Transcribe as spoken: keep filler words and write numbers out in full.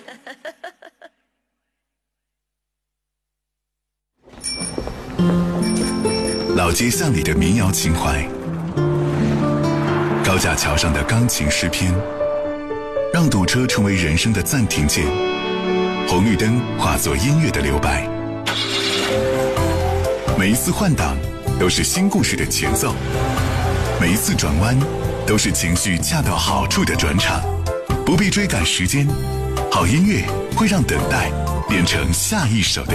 老街巷里的民谣情怀，高架桥上的钢琴诗篇，让堵车成为人生的暂停键，红绿灯化作音乐的留白。每一次换挡都是新故事的前奏，每一次转弯都是情绪恰到好处的转场。不必追赶时间，好音乐会让等待变成下一首的